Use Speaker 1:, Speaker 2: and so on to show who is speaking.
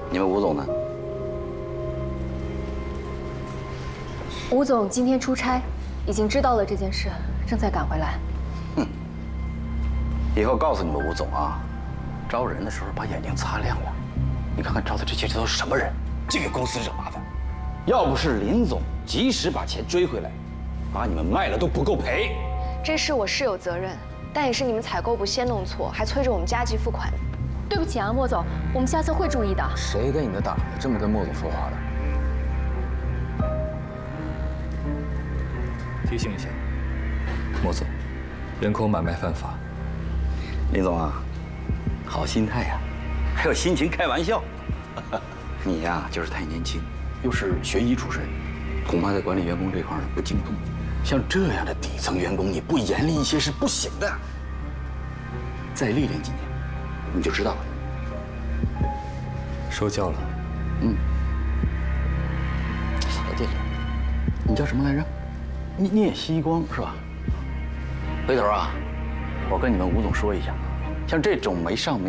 Speaker 1: 你们吴总呢？
Speaker 2: 吴总今天出差，已经知道了这件事，正在赶回来。
Speaker 1: 以后告诉你们吴总啊，招人的时候把眼睛擦亮了。你看看招的这些都是什么人，净给公司惹麻烦。要不是林总及时把钱追回来，把你们卖了都不够赔。
Speaker 3: 这事我是有责任，但也是你们采购部先弄错，还催着我们加急付款。
Speaker 2: 对不起啊，莫总，我们下次会注意的。
Speaker 4: 谁给你的胆子这么跟莫总说话的？提醒一下，莫总，人口买卖犯法。
Speaker 1: 林总啊，好心态呀，还有心情开玩笑。你呀，就是太年轻，又是学医出身，恐怕在管理员工这块呢不精通。像这样的底层员工，你不严厉一些是不行的。再历练几年，你就知道了。
Speaker 4: 受教了。
Speaker 1: 老店长，你叫什么来着？聂希光是吧？回头啊，我跟你们吴总说一下，像这种没上没